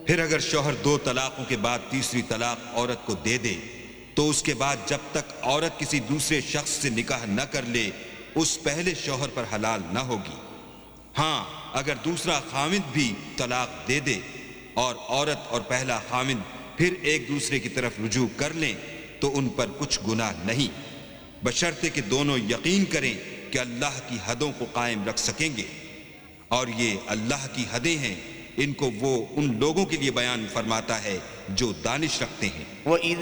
फिर अगर शौहर 2 तलाकों के बाद तीसरी तलाक औरत को दे दे तो उसके बाद जब तक औरत किसी दूसरे शख्स से निकाह न कर ले उस पहले शौहर पर हलाल न होगी। हाँ, अगर दूसरा खामिद भी तलाक दे दे और औरत और पहला खामिद फिर एक दूसरे की तरफ रुजू कर लें तो उन पर कुछ गुनाह नहीं, बशर्ते कि दोनों यकीन करें कि अल्लाह की हदों को कायम रख सकेंगे। और ये अल्लाह की हदें हैं, इनको वो उन लोगों के लिए बयान फरमाता है जो दानिश रखते हैं।